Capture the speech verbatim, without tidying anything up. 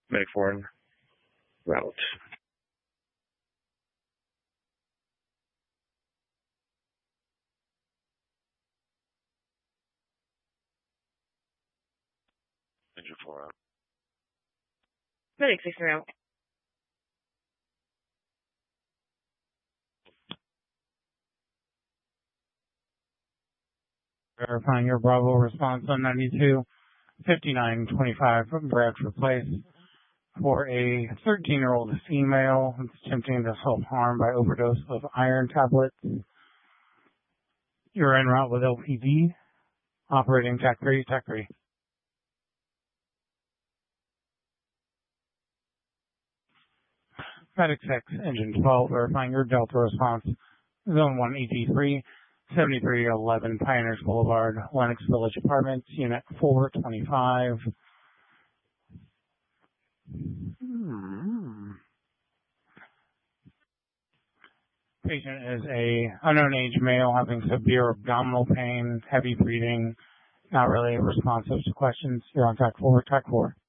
Medic four en route. Engine four out. Medic six en route. Verifying your Bravo response on ninety-two fifty-nine twenty-five from Bradford Place for a thirteen-year-old female that's attempting to self-harm by overdose of iron tablets. You're en route with L P D, operating T A C three, T A C three. Medic six, Engine twelve, verifying your Delta response, Zone one E T three, seventy-three eleven Pioneers Boulevard, Lenox Village Apartments, Unit four twenty-five. Hmm. Patient is a unknown age male having severe abdominal pain, heavy breathing, not really responsive to questions. You're on T A C four, T A C four.